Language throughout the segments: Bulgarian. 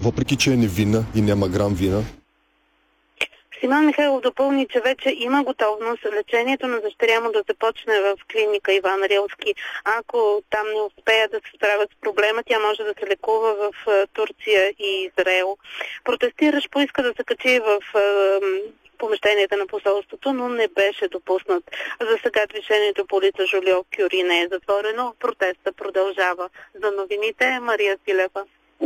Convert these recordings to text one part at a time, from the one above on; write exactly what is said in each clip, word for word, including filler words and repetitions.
въпреки че е невинна и няма грам вина. Симеон Михайлов допълни, че вече има готовност лечението на дъщеря му да започне в клиника Иван Рилски. Ако там не успеят да се справят с проблема, тя може да се лекува в Турция и Израел. Протестиращ поиска да се качи в помещенията на посолството, но не беше допуснат. За сега движението по улица Жолио Кюри не е затворено. Протеста продължава. За новините Мария Силева.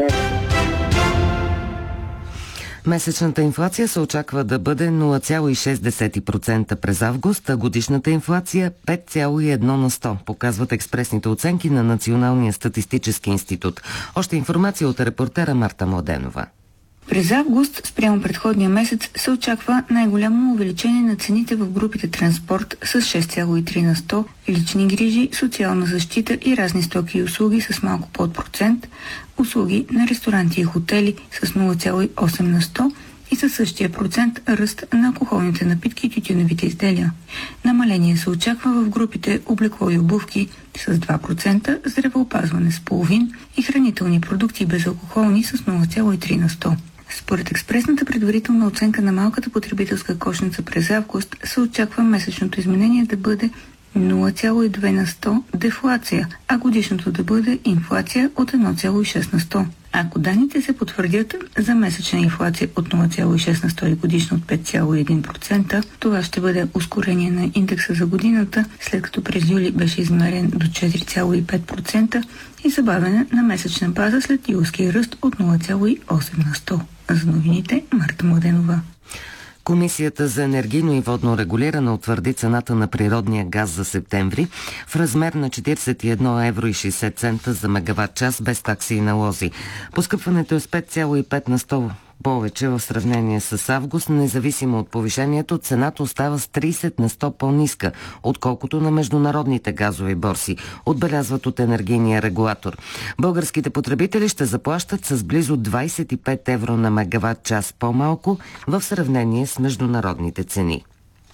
Месечната инфлация се очаква да бъде нула цяло и шест процента през август, а годишната инфлация пет цяло и едно на сто, показват експресните оценки на Националния статистически институт. Още информация от репортера Марта Младенова. През август, спрямо предходния месец, се очаква най-голямо увеличение на цените в групите транспорт с шест цяло и три на сто, лични грижи, социална защита и разни стоки и услуги с малко под процент, услуги на ресторанти и хотели с нула цяло и осем на сто и със същия процент ръст на алкохолните напитки и тютюневите изделия. Намаление се очаква в групите облекло и обувки с два процента, здравеопазване с половин и хранителни продукти безалкохолни с нула цяло и три на сто. Според експресната предварителна оценка на малката потребителска кошница през август се очаква месечното изменение да бъде нула цяло и две на сто дефлация, а годишното да бъде инфлация от едно цяло и шест на сто. Ако данните се потвърдят за месечна инфлация от нула цяло и шест на сто и годишно от пет цяло и един процента, това ще бъде ускорение на индекса за годината, след като през юли беше измерен до четири цяло и пет процента и забавяне на месечна база след юлския ръст от нула цяло и осем на сто. За новините Марта Младенова. Комисията за енергийно и водно регулиране утвърди цената на природния газ за септември в размер на четиридесет и едно евро и шейсет цента за мегаватт час без такси и налози. Поскъпването е с пет цяло и пет на сто повече в сравнение с август. Независимо от повишението, цената остава с тридесет на сто по-ниска, отколкото на международните газови борси, отбелязват от енергийния регулатор. Българските потребители ще заплащат с близо двадесет и пет евро на мегаватт час по-малко в сравнение с международните цени.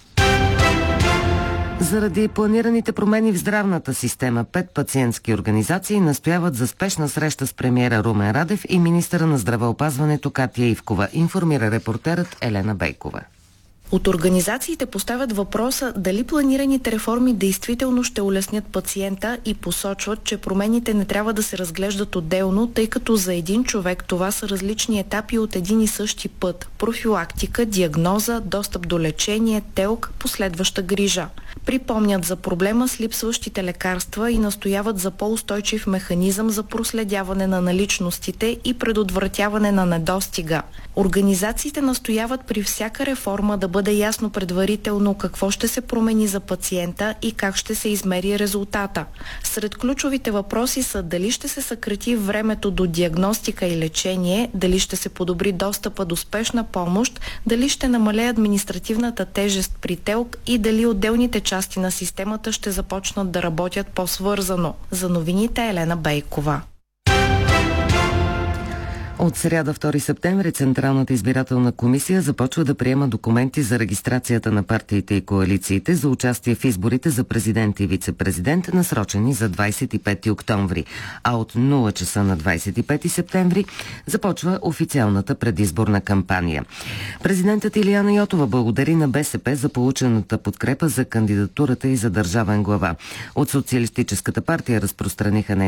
Заради планираните промени в здравната система, пет пациентски организации настояват за спешна среща с премиера Румен Радев и министъра на здравеопазването Катя Ивкова, информира репортерът Елена Бейкова. От организациите поставят въпроса дали планираните реформи действително ще улеснят пациента и посочват, че промените не трябва да се разглеждат отделно, тъй като за един човек това са различни етапи от един и същи път – профилактика, диагноза, достъп до лечение, телк, последваща грижа. Припомнят за проблема с липсващите лекарства и настояват за по-устойчив механизъм за проследяване на наличностите и предотвратяване на недостига. Организациите настояват при всяка реформа да бъде ясно предварително какво ще се промени за пациента и как ще се измери резултата. Сред ключовите въпроси са дали ще се съкрати времето до диагностика и лечение, дали ще се подобри достъпа до спешна помощ, дали ще намалее административната тежест при телк и дали отделните части на системата ще започнат да работят по-свързано. За новините Елена Бейкова. От сряда втори септември Централната избирателна комисия започва да приема документи за регистрацията на партиите и коалициите за участие в изборите за президент и вице-президент, насрочени за двадесет и пети октомври, а от нула часа на двадесет и пети септември започва официалната предизборна кампания. Президентът Илияна Йотова благодари на БСП за получената подкрепа за кандидатурата и за държавен глава. От Социалистическата партия разпространиха